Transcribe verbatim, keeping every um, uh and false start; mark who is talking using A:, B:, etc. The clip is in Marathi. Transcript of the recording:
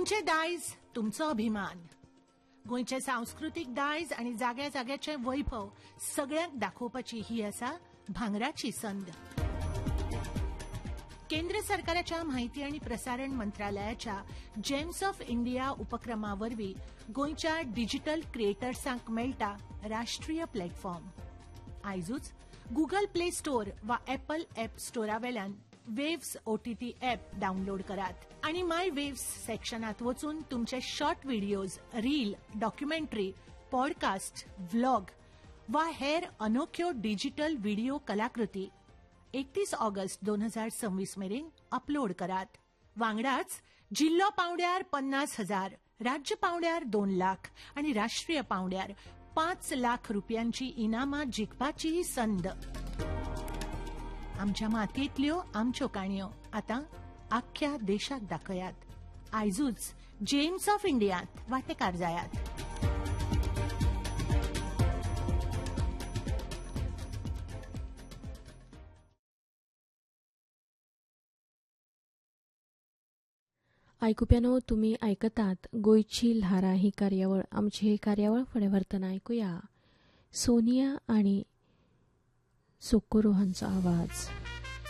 A: गोंयचे दायज तुमचो अभिमान. गोंयचे सांस्कृतीक दायज आनी जाग्या जाग्याचे वैभव सगळ्यांक दाखोवपाची ही आसा भांगराची संद. केंद्र सरकाराच्या माहिती आणि प्रसारण मंत्रालयाच्या जेम्स ऑफ इंडिया उपक्रमा वरवीं गोंयच्या डिजिटल क्रिएटर्सांक मेळटा राष्ट्रीय प्लॅटफॉर्म. आयजूच गुगल प्ले स्टोर वा Apple app स्टोरावेल्यान waves OTT app download करात आणि माय वेव्स सेक्शनात वचून तुमचे short videos, reel, documentary, podcast, vlog वा हेर अनोख्यो डिजिटल व्हिडिओ कलाकृती एकतीस ऑगस्ट दोन हजार सव्वीस मेरेन अपलोड करात. वांगडाच जिल्लो पावंड्यार पन्नास हजार, राज्य पावंड्यार दोन लाख आणि राष्ट्रीय पावंड्यार पाच लाख रुपयांची इनामां जिखपाची संद. आमच्या मातयेंतल्यो आमच्यो काणयो आतां आख्ख्या देशाक दाखयात. आयजूच जेम्स ऑफ इंडियांत वांटेकार जायात.
B: आयकुप्यानो, तुम्ही ऐकतात गोंयची ल्हारां ही कार्यावळ. आमची ही कार्यावळ फुडें व्हरतना आयकुया सोनिया आणि सोकोरो हांचो आवाज.